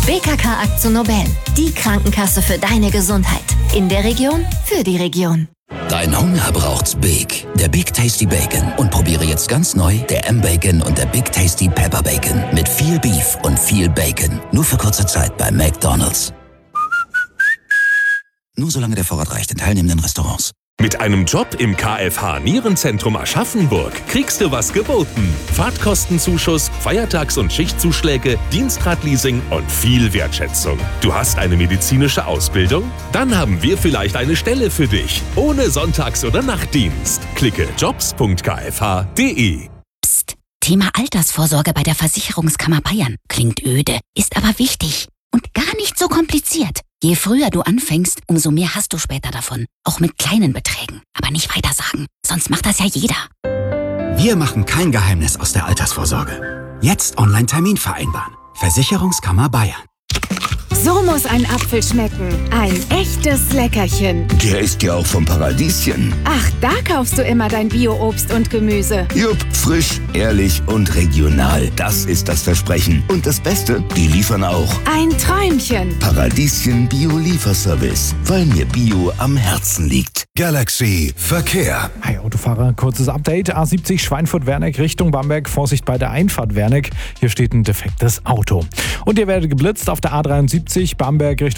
BKK AkzoNobel, die Krankenkasse für deine Gesundheit. In der Region, für die Region. Dein Hunger braucht's Big. Der Big Tasty Bacon. Und probiere jetzt ganz neu der M-Bacon und der Big Tasty Pepper Bacon. Mit viel Beef und viel Bacon. Nur für kurze Zeit bei McDonald's. Nur solange der Vorrat reicht in teilnehmenden Restaurants. Mit einem Job im KFH Nierenzentrum Aschaffenburg kriegst du was geboten. Fahrtkostenzuschuss, Feiertags- und Schichtzuschläge, Dienstradleasing und viel Wertschätzung. Du hast eine medizinische Ausbildung? Dann haben wir vielleicht eine Stelle für dich. Ohne Sonntags- oder Nachtdienst. Klicke jobs.kfh.de. Psst. Thema Altersvorsorge bei der Versicherungskammer Bayern. Klingt öde, ist aber wichtig. Und gar nicht so kompliziert. Je früher du anfängst, umso mehr hast du später davon. Auch mit kleinen Beträgen. Aber nicht weitersagen, sonst macht das ja jeder. Wir machen kein Geheimnis aus der Altersvorsorge. Jetzt Online-Termin vereinbaren. Versicherungskammer Bayern. So muss ein Apfel schmecken. Ein echtes Leckerchen. Der ist ja auch vom Paradieschen. Ach, da kaufst du immer dein Bio-Obst und Gemüse. Jupp, frisch, ehrlich und regional. Das ist das Versprechen. Und das Beste, die liefern auch. Ein Träumchen. Paradieschen Bio-Lieferservice. Weil mir Bio am Herzen liegt. Galaxy Verkehr. Hi Autofahrer, kurzes Update. A70 Schweinfurt-Werneck Richtung Bamberg. Vorsicht bei der Einfahrt Werneck. Hier steht ein defektes Auto. Und ihr werdet geblitzt auf der A73 Bamberg Richtung